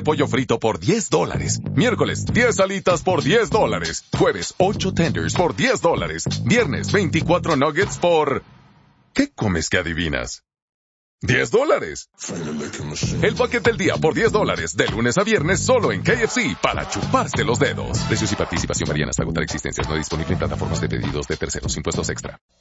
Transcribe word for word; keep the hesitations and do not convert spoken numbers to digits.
pollo frito por diez dólares. Miércoles, diez alitas por diez dólares. Jueves, ocho tenders por diez dólares. Viernes, veinticuatro nuggets por... ¿Qué comes que adivinas? ¡diez dólares! El paquete del día por diez dólares, de lunes a viernes, solo en K F C, para chuparse los dedos. Precios y participación varían hasta agotar existencias. No disponible en plataformas de pedidos de terceros. Impuestos extra.